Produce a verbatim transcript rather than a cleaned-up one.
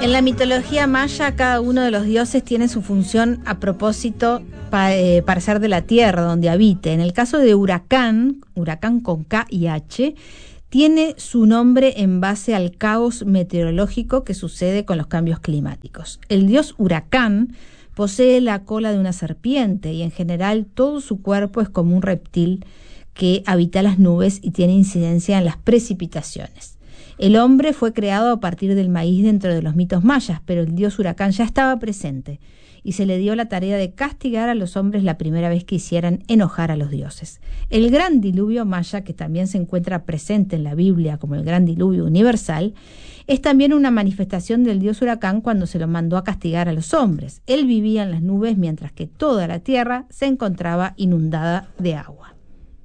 En la mitología maya, cada uno de los dioses tiene su función a propósito pa, eh, para ser de la tierra donde habite. En el caso de Huracán, Huracán con K y H, tiene su nombre en base al caos meteorológico que sucede con los cambios climáticos. El dios Huracán posee la cola de una serpiente y en general todo su cuerpo es como un reptil que habita las nubes y tiene incidencia en las precipitaciones. El hombre fue creado a partir del maíz dentro de los mitos mayas, pero el dios Huracán ya estaba presente y se le dio la tarea de castigar a los hombres la primera vez que hicieran enojar a los dioses. El gran diluvio maya, que también se encuentra presente en la Biblia como el gran diluvio universal, es también una manifestación del dios Huracán cuando se lo mandó a castigar a los hombres. Él vivía en las nubes mientras que toda la tierra se encontraba inundada de agua.